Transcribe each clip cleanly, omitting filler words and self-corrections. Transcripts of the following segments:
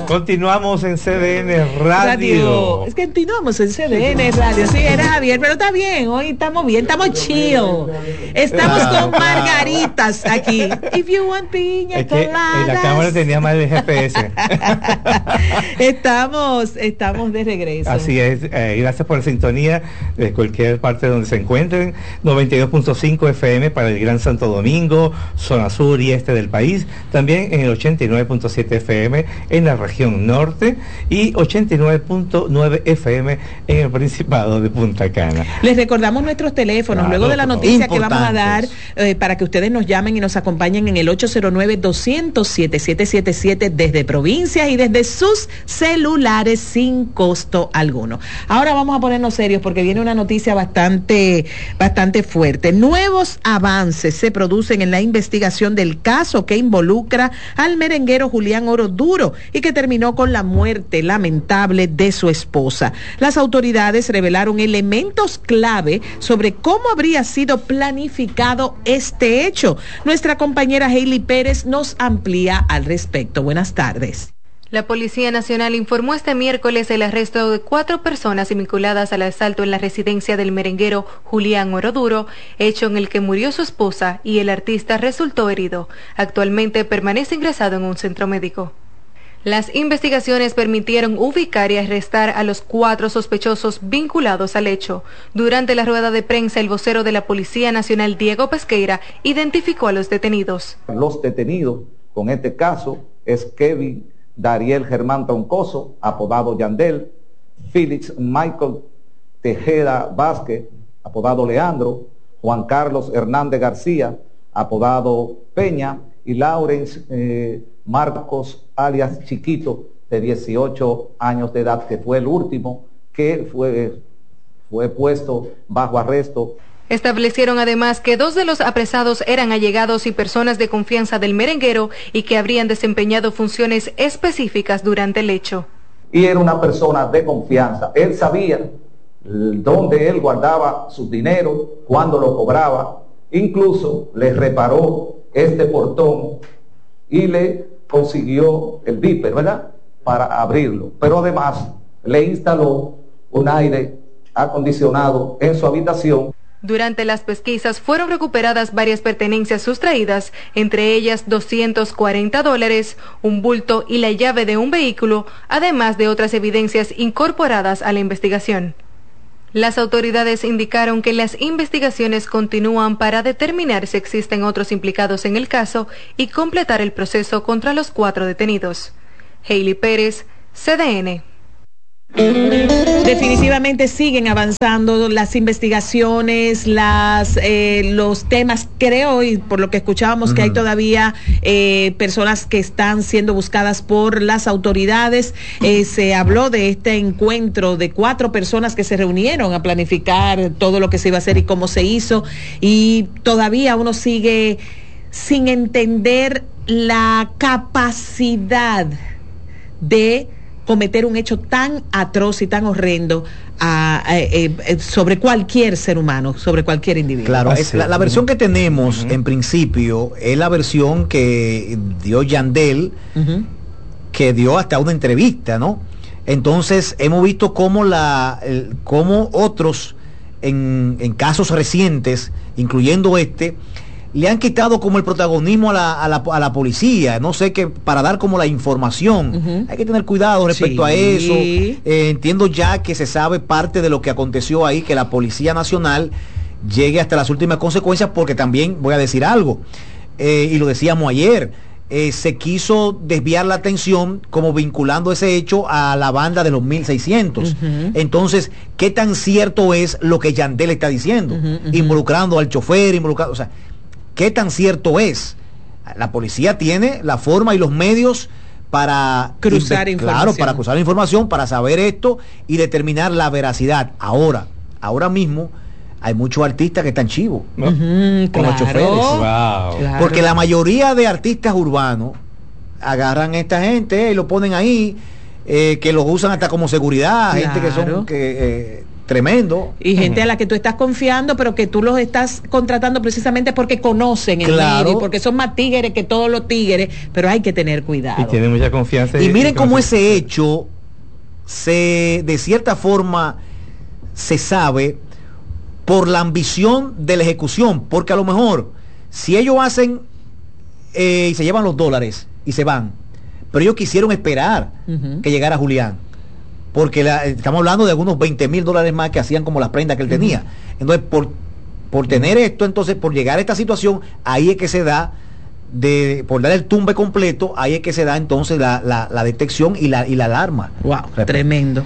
Continuamos en CDN Radio. Es que continuamos en CDN Radio. Sí, era Javier, pero está bien. Hoy estamos bien, estamos chill. Estamos con margaritas aquí. If you want piña coladas. La cámara tenía más de GPS. Estamos de regreso. Así es. Gracias por la sintonía de cualquier parte donde se encuentren. 92.5 FM para el Gran Santo Domingo, zona sur y este del país. También en el 89.7 FM en la región norte y 89.9 FM en el Principado de Punta Cana. Les recordamos nuestros teléfonos, luego de la noticia que vamos a dar, para que ustedes nos llamen y nos acompañen en el 809-200-7777 desde provincias y desde sus celulares sin costo alguno. Ahora vamos a ponernos serios porque viene una noticia bastante fuerte. Nuevos avances se producen en la investigación del caso que involucra al merenguero Julián Oroduro y que terminó con la muerte lamentable de su esposa. Las autoridades revelaron elementos clave sobre cómo habría sido planificado este hecho. Nuestra compañera Hailey Pérez nos amplía al respecto. Buenas tardes. La Policía Nacional informó este miércoles el arresto de 4 personas vinculadas al asalto en la residencia del merenguero Julián Oroduro, hecho en el que murió su esposa y el artista resultó herido. Actualmente permanece ingresado en un centro médico. Las investigaciones permitieron ubicar y arrestar a los 4 sospechosos vinculados al hecho. Durante la rueda de prensa, el vocero de la Policía Nacional, Diego Pesqueira, identificó a los detenidos. Los detenidos con este caso es Kevin Dariel Germán Troncoso, apodado Yandel, Félix Michael Tejeda Vázquez, apodado Leandro, Juan Carlos Hernández García, apodado Peña, y Lawrence Marcos alias Chiquito, de 18 años de edad, que fue el último que fue puesto bajo arresto. Establecieron además que 2 de los apresados eran allegados y personas de confianza del merenguero y que habrían desempeñado funciones específicas durante el hecho. Y era una persona de confianza. Él sabía dónde él guardaba su dinero, cuándo lo cobraba. Incluso le reparó este portón y le consiguió el viper, ¿verdad?, para abrirlo. Pero además le instaló un aire acondicionado en su habitación. Durante las pesquisas fueron recuperadas varias pertenencias sustraídas, entre ellas $240, un bulto y la llave de un vehículo, además de otras evidencias incorporadas a la investigación. Las autoridades indicaron que las investigaciones continúan para determinar si existen otros implicados en el caso y completar el proceso contra los 4 detenidos. Hailey Pérez, CDN. Definitivamente siguen avanzando las investigaciones, los temas, creo, y por lo que escuchábamos que hay todavía personas que están siendo buscadas por las autoridades. Se habló de este encuentro de 4 personas que se reunieron a planificar todo lo que se iba a hacer y cómo se hizo, y todavía uno sigue sin entender la capacidad de cometer un hecho tan atroz y tan horrendo sobre cualquier ser humano, sobre cualquier individuo. Claro, la versión que tenemos en principio es la versión que dio Yandel, que dio hasta una entrevista, ¿no? Entonces hemos visto cómo otros en casos recientes, incluyendo le han quitado como el protagonismo a la policía, no sé, que para dar como la información. Hay que tener cuidado respecto a eso. Entiendo ya que se sabe parte de lo que aconteció ahí, que la Policía Nacional llegue hasta las últimas consecuencias, porque también voy a decir algo, y lo decíamos ayer, se quiso desviar la atención como vinculando ese hecho a la banda de los 1600. Entonces, ¿qué tan cierto es lo que Yandel está diciendo? Involucrando al chofer, o sea, ¿qué tan cierto es? La policía tiene la forma y los medios para cruzar información. Claro, para cruzar información, para saber esto y determinar la veracidad. Ahora mismo hay muchos artistas que están chivos, ¿no? Con los choferes. Wow. Porque la mayoría de artistas urbanos agarran a esta gente y lo ponen ahí, que los usan hasta como seguridad, gente que son tremendo. Y gente a la que tú estás confiando, pero que tú los estás contratando precisamente porque conocen el medio, porque son más tigres que todos los tigres, pero hay que tener cuidado. Y tienen mucha confianza. Y miren cómo ese hecho de cierta forma se sabe por la ambición de la ejecución, porque a lo mejor si ellos hacen y se llevan los dólares y se van, pero ellos quisieron esperar que llegara Julián, porque estamos hablando de algunos $20,000 más que hacían como las prendas que él tenía. Entonces por tener esto, entonces por llegar a esta situación, ahí es que se da por dar el tumbe completo, ahí es que se da entonces la detección y la alarma. Wow, tremendo.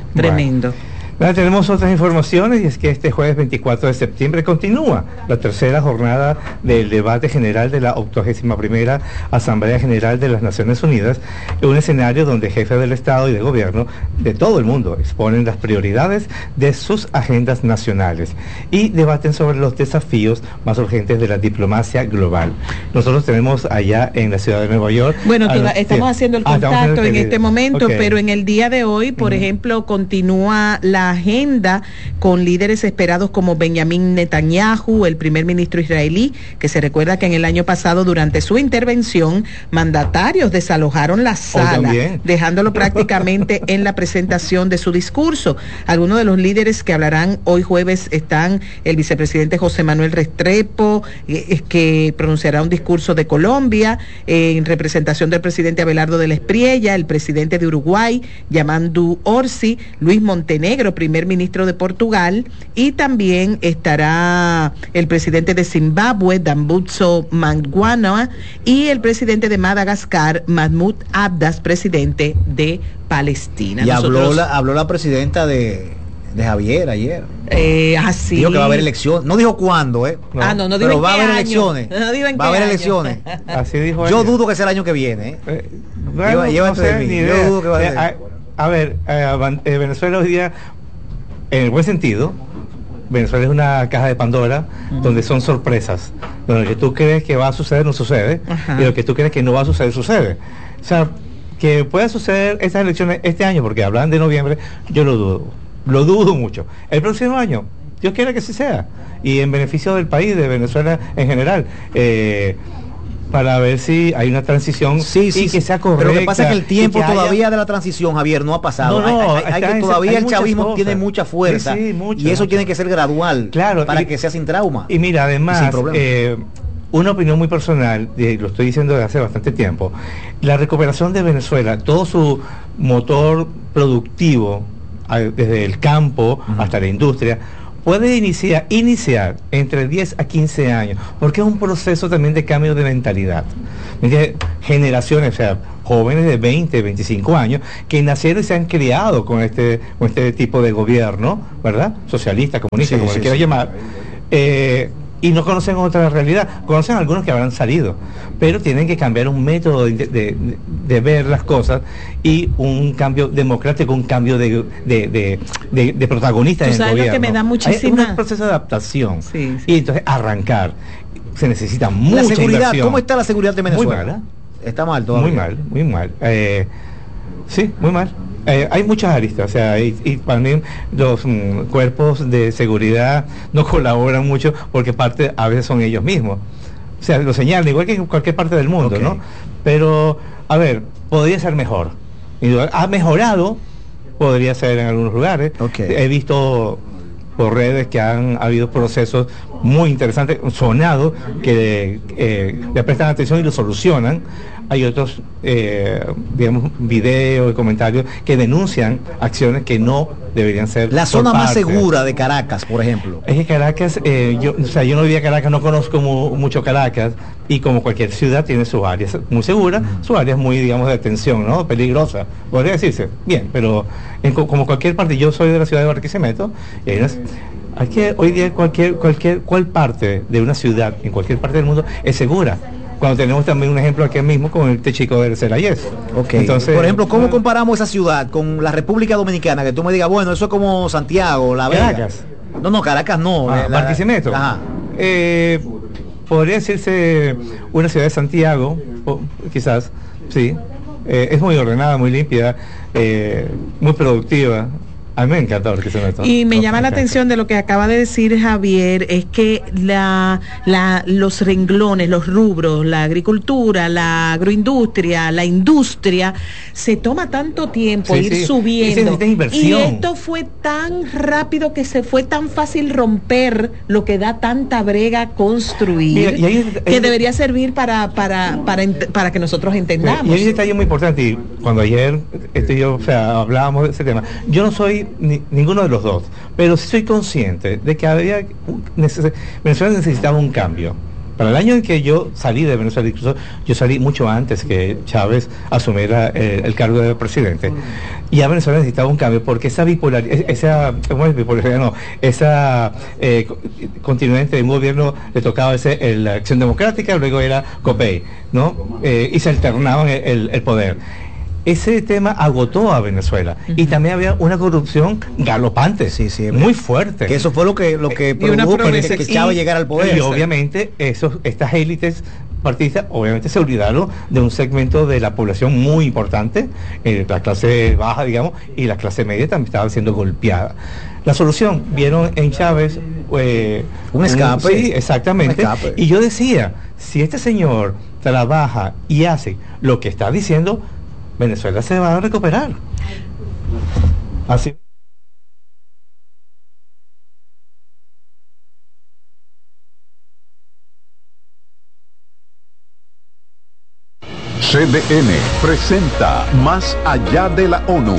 Tenemos otras informaciones, y es que este jueves 24 de septiembre continúa la tercera jornada del debate general de la 81ª Asamblea General de las Naciones Unidas, en un escenario donde jefes del Estado y de gobierno de todo el mundo exponen las prioridades de sus agendas nacionales y debaten sobre los desafíos más urgentes de la diplomacia global. Nosotros tenemos allá en la ciudad de Nueva York... Bueno, estamos haciendo el contacto en este momento, pero en el día de hoy, por ejemplo, continúa la agenda con líderes esperados como Benjamín Netanyahu, el primer ministro israelí, que se recuerda que en el año pasado, durante su intervención, mandatarios desalojaron la sala, dejándolo prácticamente en la presentación de su discurso. Algunos de los líderes que hablarán hoy jueves están el vicepresidente José Manuel Restrepo, que pronunciará un discurso de Colombia, en representación del presidente Abelardo de la Espriella, el presidente de Uruguay, Yamandu Orsi, Luis Montenegro, primer ministro de Portugal, y también estará el presidente de Zimbabue, Dambudzo Mangwana, y el presidente de Madagascar, Mahmoud Abdas, presidente de Palestina. Y habló la presidenta de Javier ayer. Así. Dijo que va a haber elecciones. No dijo cuándo, No dijo pero en va a qué haber año. elecciones. No dijo en va a qué haber año. elecciones. Así dijo Yo ella. dudo que sea el año que viene. Bueno, Yo dudo que va a ser. A ver, Venezuela hoy día, en el buen sentido, Venezuela es una caja de Pandora donde son sorpresas, donde lo que tú crees que va a suceder no sucede, y lo que tú crees que no va a suceder sucede. O sea, que pueda suceder estas elecciones este año, porque hablan de noviembre, yo lo dudo mucho. El próximo año, Dios quiera que sí sea, y en beneficio del país, de Venezuela en general, para ver si hay una transición y que sea correcta. Pero lo que pasa es que el tiempo todavía de la transición, Javier, no ha pasado. Todavía el chavismo tiene mucha fuerza, y eso tiene que ser gradual, para que sea sin trauma. Y mira, además, una opinión muy personal, lo estoy diciendo desde hace bastante tiempo, la recuperación de Venezuela, todo su motor productivo, desde el campo hasta la industria, puede iniciar entre 10 a 15 años, porque es un proceso también de cambio de mentalidad. Generaciones, o sea, jóvenes de 20, 25 años, que nacieron y se han criado con este tipo de gobierno, ¿verdad? Socialista, comunista, como se quiera llamar, y no conocen otra realidad. Conocen algunos que habrán salido, pero tienen que cambiar un método de ver las cosas, y un cambio democrático, un cambio de protagonistas en el gobierno. Lo que me da muchísima... Hay un proceso de adaptación, y entonces arrancar. Se necesita mucha la seguridad inversión. ¿Cómo está la seguridad de Venezuela? Muy mala. Está mal todavía. Muy mal. Sí, muy mal. Hay muchas aristas, o sea, y para mí los cuerpos de seguridad no colaboran mucho, porque parte a veces son ellos mismos. O sea, lo señalan igual que en cualquier parte del mundo, ¿no? Pero, a ver, podría ser mejor. Ha mejorado, podría ser en algunos lugares. He visto por redes que han habido procesos muy interesantes, sonados, que le prestan atención y lo solucionan. Hay otros, digamos, videos y comentarios que denuncian acciones que no deberían ser. La zona más segura de Caracas, por ejemplo. Es que Caracas, yo no vivía Caracas, no conozco mucho Caracas, y como cualquier ciudad tiene sus áreas muy seguras, sus áreas muy, digamos, de tensión, ¿no? Peligrosa, podría decirse. Bien, pero como cualquier parte, yo soy de la ciudad de Barquisimeto, y hay hoy día cuál parte de una ciudad, en cualquier parte del mundo, es segura. Cuando tenemos también un ejemplo aquí mismo con este chico de Celayes. Entonces, por ejemplo, ¿cómo comparamos esa ciudad con la República Dominicana? Que tú me digas, bueno, eso es como Santiago, La Vega. Caracas. No, Caracas no. Barquisimeto. Podría decirse una ciudad de Santiago, quizás, sí. Es muy ordenada, muy limpia, muy productiva. A mí me encanta porque se me y me llama la atención de lo que acaba de decir Javier, es que los renglones, los rubros, la agricultura, la agroindustria, la industria, se toma tanto tiempo ir subiendo. Y esto fue tan rápido que se fue tan fácil romper lo que da tanta brega construir. Mira, que debería servir para que nosotros entendamos. Y hay un detalle muy importante, y cuando ayer hablábamos de ese tema, yo no soy ninguno de los dos, pero sí soy consciente de que Venezuela necesitaba un cambio. Para el año en que yo salí de Venezuela, incluso yo salí mucho antes que Chávez asumiera el cargo de presidente, y ya Venezuela necesitaba un cambio porque esa bipolaridad, esa continuamente de un gobierno le tocaba la Acción Democrática, luego era COPEI, ¿no? Y se alternaban el poder. Ese tema agotó a Venezuela y también había una corrupción galopante, muy fuerte. Que eso fue lo que produjo que Chávez llegara al poder. Y obviamente estas élites partidistas obviamente se olvidaron de un segmento de la población muy importante, la clase baja, digamos, y la clase media también estaba siendo golpeada. La solución, vieron en Chávez un escape. Sí, exactamente. Escape. Y yo decía, si este señor trabaja y hace lo que está diciendo, Venezuela se va a recuperar. Así. CDN presenta Más allá de la ONU.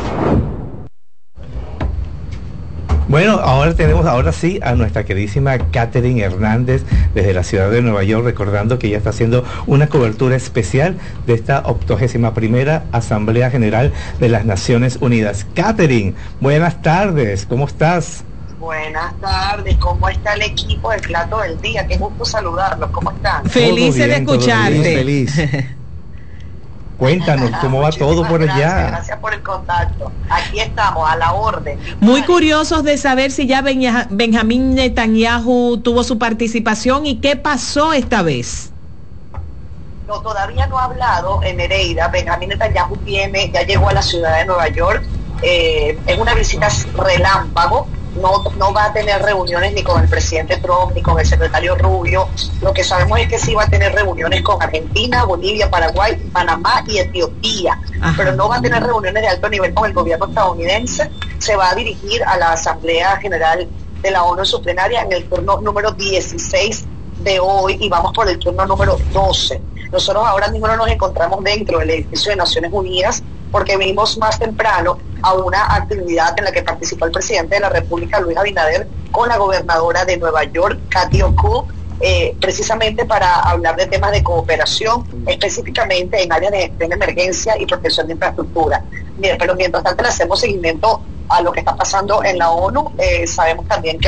Bueno, ahora sí a nuestra queridísima Catherine Hernández desde la ciudad de Nueva York, recordando que ella está haciendo una cobertura especial de esta 81ª Asamblea General de las Naciones Unidas. Catherine, buenas tardes, ¿cómo estás? Buenas tardes, ¿cómo está el equipo del Plato del Día? Qué gusto saludarlos, ¿cómo están? Felices de escucharte. Feliz. Cuéntanos, ¿cómo va todo por allá? Gracias por el contacto. Aquí estamos, a la orden. Muy curiosos de saber si ya Benjamín Netanyahu tuvo su participación y qué pasó esta vez. No, todavía no ha hablado en Nereida. Benjamín Netanyahu ya llegó a la ciudad de Nueva York. Es una visita relámpago. No va a tener reuniones ni con el presidente Trump ni con el secretario Rubio. Lo que sabemos es que sí va a tener reuniones con Argentina, Bolivia, Paraguay, Panamá y Etiopía. Ajá. Pero no va a tener reuniones de alto nivel con el gobierno estadounidense. Se va a dirigir a la Asamblea General de la ONU en su plenaria en el turno número 16 de hoy y vamos por el turno número 12. Nosotros ahora mismo no nos encontramos dentro del edificio de Naciones Unidas porque vinimos más temprano a una actividad en la que participó el presidente de la República, Luis Abinader, con la gobernadora de Nueva York, Kathy Hochul, precisamente para hablar de temas de cooperación, específicamente en áreas de emergencia y protección de infraestructura. Bien, pero mientras tanto le hacemos seguimiento a lo que está pasando en la ONU. Sabemos también que